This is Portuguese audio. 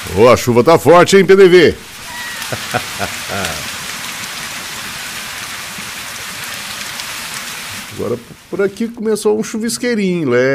Ô, a chuva tá forte, hein, PDV? Agora, por aqui começou um chuvisqueirinho,